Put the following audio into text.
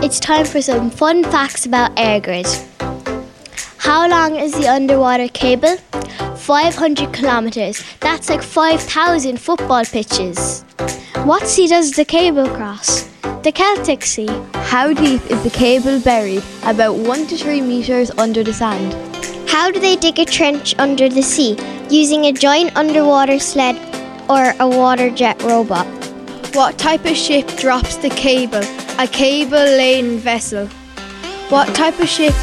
It's time for some fun facts about Airgrid. How long is the underwater cable? 500 kilometres. That's like 5,000 football pitches. What sea does the cable cross? The Celtic Sea. How deep is the cable buried? About 1 to 3 metres under the sand. How do they dig a trench under the sea? Using a giant underwater sled or a water jet robot. What type of ship drops the cable? A cable-laden vessel. What type of ship